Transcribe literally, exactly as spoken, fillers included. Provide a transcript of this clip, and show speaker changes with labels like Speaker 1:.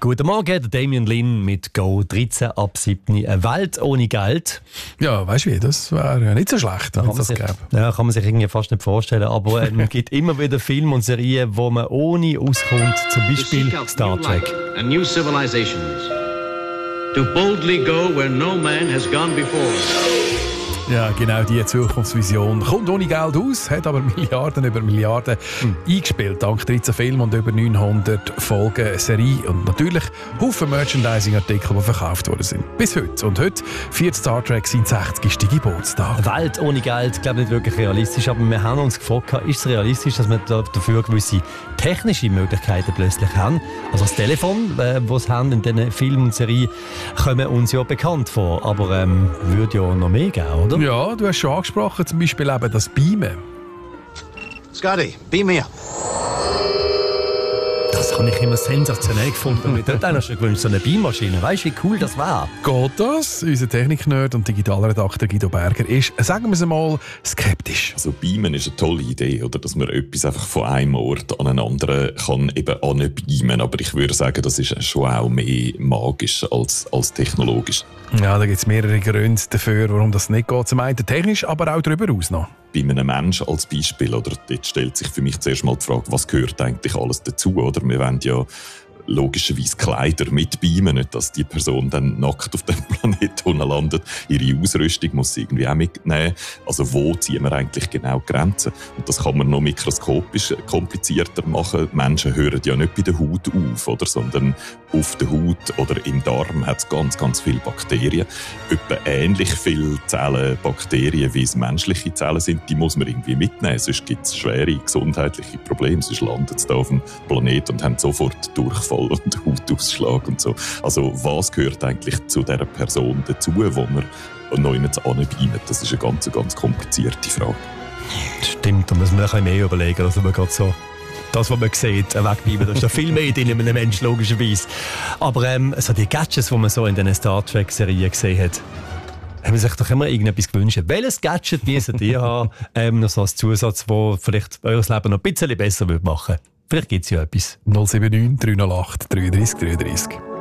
Speaker 1: Guten Morgen, der Damien Lin mit Go dreizehn ab sieben. Eine Welt ohne Geld.
Speaker 2: Ja, weißt du wie, das wäre ja nicht so schlecht, wenn es das gäbe.
Speaker 1: Ja, kann man sich irgendwie fast nicht vorstellen. Aber es äh, gibt immer wieder Filme und Serien, wo man ohne auskommt. Zum Beispiel Star Trek.
Speaker 3: And new civilizations. To boldly go where no man has gone before.
Speaker 2: Ja, genau diese Zukunftsvision. Kommt ohne Geld aus, hat aber Milliarden über Milliarden mhm. eingespielt. Dank dreizehn Filmen und über neunhundert Folgen Serie. Und natürlich Haufen Merchandising-Artikel, die verkauft worden sind. Bis heute. Und heute feiert Star Trek seinen sechzigsten Geburtstag.
Speaker 1: Eine Welt ohne Geld, glaube ich, nicht wirklich realistisch. Aber wir haben uns gefragt, ist es realistisch, dass wir dafür gewisse technische Möglichkeiten plötzlich haben? Also das Telefon, äh, das sie haben in diesen Filmen und Serien, kommen uns ja bekannt vor. Aber ähm, würde ja noch mehr geben, oder?
Speaker 2: Ja, du hast schon angesprochen, zum Beispiel eben das Beamen.
Speaker 3: Scotty, beam me up.
Speaker 1: Das habe ich immer sensationell gefunden. Mir hat einer schon gewünscht, so eine Beammaschine. Weißt du, wie cool das war?
Speaker 2: Geht das? Unser Technik-Nerd und Digitalredakteur Guido Berger ist, sagen wir es mal, skeptisch.
Speaker 4: Also Beamen ist eine tolle Idee, oder? Dass man etwas einfach von einem Ort an einen anderen kann eben anbeamen. Aber ich würde sagen, das ist schon auch mehr magisch als, als technologisch.
Speaker 2: Ja, da gibt es mehrere Gründe dafür, warum das nicht geht. Zum einen technisch, aber auch darüber hinaus noch.
Speaker 4: Bei einem Menschen als Beispiel, oder? Dort stellt sich für mich zuerst mal die Frage, was gehört eigentlich alles dazu, oder? Wir wollen ja logischerweise Kleider mitbeamen, nicht, dass die Person dann nackt auf dem Planeten landet. Ihre Ausrüstung muss sie irgendwie auch mitnehmen. Also wo ziehen wir eigentlich genau die Grenzen? Und das kann man noch mikroskopisch komplizierter machen. Die Menschen hören ja nicht bei der Haut auf, oder? Sondern auf der Haut oder im Darm hat es ganz, ganz viele Bakterien. Etwa ähnlich viele Zellen, Bakterien, wie es menschliche Zellen sind, die muss man irgendwie mitnehmen. Sonst gibt es schwere gesundheitliche Probleme. Sonst landet es da auf dem Planeten und haben sofort Durchfall und Hautausschlag und so. Also was gehört eigentlich zu dieser Person dazu, wo man neu anbeamt? Das ist eine ganz, ganz komplizierte Frage.
Speaker 1: Stimmt, da muss man ein bisschen mehr überlegen, also man gerade so das, was man sieht, wegbleiben. Da ist ja viel mehr drin in einem Mensch, logischerweise. Aber ähm, so die Gadgets, die man so in den Star Trek-Serien gesehen hat, haben sich doch immer irgendetwas gewünscht. Welches Gadget müsstet ihr haben, ähm, noch so als Zusatz, das vielleicht euer Leben noch ein bisschen besser machen würde? Vielleicht gibt es ja etwas.
Speaker 2: null sieben neun, drei null acht, drei drei drei drei.